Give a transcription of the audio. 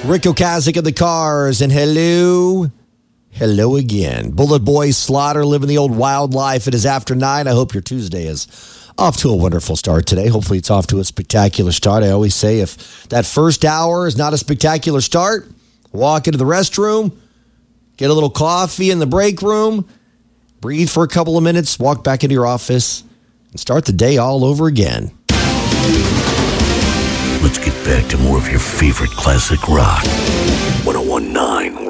Rick Ocasek of the Cars, and hello again. Bullet Boy Slaughter living the old wild life. It is after 9. I hope your Tuesday is off to a wonderful start today. Hopefully it's off to a spectacular start. I always say if that first hour is not a spectacular start, walk into the restroom, get a little coffee in the break room, breathe for a couple of minutes, walk back into your office, and start the day all over again. Let's get back to more of your favorite classic rock. 101.9